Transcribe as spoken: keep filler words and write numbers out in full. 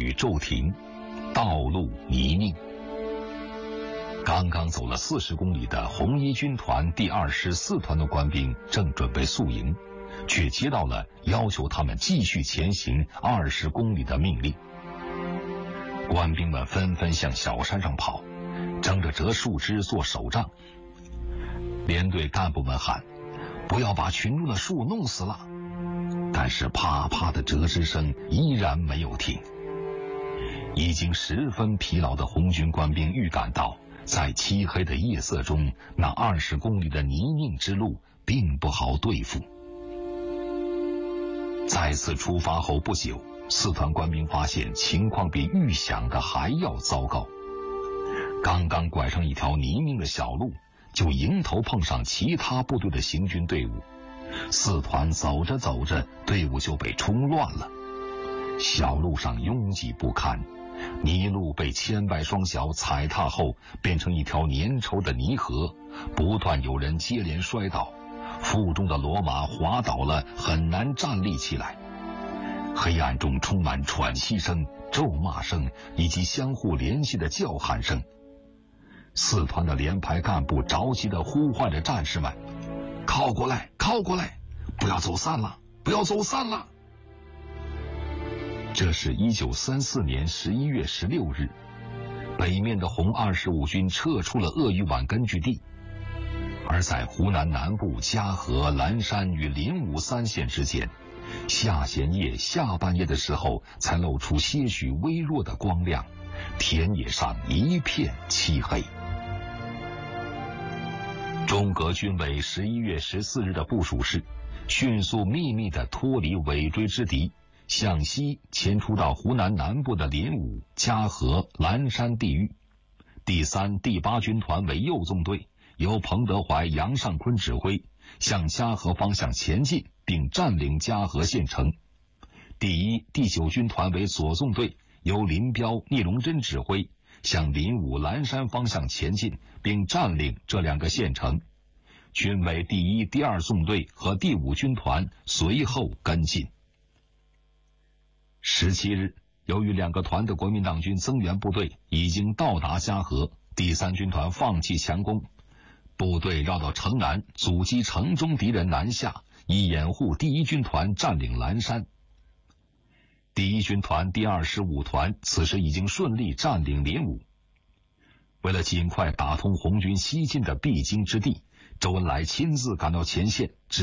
雨骤停，道路泥泞。刚刚走了四十公里的红一军团第二师四团的官兵正准备宿营，却接到了要求他们继续前行二十公里的命令。官兵们纷纷向小山上跑，争着折树枝做手杖。连队干部们喊：“不要把群中的树弄死了！”但是啪啪的折枝声依然没有停。已经十分疲劳的红军官兵预感到，在漆黑的夜色中，那二十公里的泥泞之路并不好对付。再次出发后不久，四团官兵发现情况比预想的还要糟糕。刚刚拐上一条泥泞的小路，就迎头碰上其他部队的行军队伍。四团走着走着，队伍就被冲乱了。小路上拥挤不堪，泥路被千百双脚踩踏后变成一条粘稠的泥河，不断有人接连摔倒，腹中的骡马滑倒了，很难站立起来。黑暗中充满喘息声、咒骂声以及相互联系的叫喊声。四团的连排干部着急地呼唤着战士们：“靠过来，靠过来，不要走散了，不要走散了！”这是一九三四年十一月十六日，北面的红二十五军撤出了鄂豫皖根据地，而在湖南南部嘉禾、蓝山与临武三县之间，下弦夜下半夜的时候才露出些许微弱的光亮，田野上一片漆黑。中革军委十一月十四日的部署是，迅速秘密地脱离尾追之敌，向西前出到湖南南部的临武、嘉禾、蓝山地域。第三、第八军团为右纵队，由彭德怀、杨尚昆指挥，向嘉禾方向前进，并占领嘉禾县城。第一、第九军团为左纵队，由林彪、聂荣臻指挥，向临武、蓝山方向前进，并占领这两个县城。军委第一、第二纵队和第五军团随后跟进。十七日，由于两个团的国民党军增援部队已经到达嘉禾，第三军团放弃强攻，部队绕到城南，阻击城中敌人南下，以掩护第一军团占领蓝山。第一军团第二十五团此时已经顺利占领临武。为了尽快打通红军西进的必经之地，周恩来亲自赶到前线，指